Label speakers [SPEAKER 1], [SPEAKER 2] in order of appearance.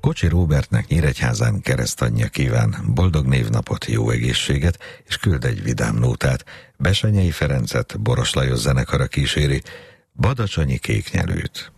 [SPEAKER 1] Kocsi Róbertnek Nyíregyházán keresztanyja kíván boldog névnapot, jó egészséget, és küld egy vidám nótát. Besenyei Ferencet Boros Lajos zenekara kíséri, Badacsonyi Kéknyelőt.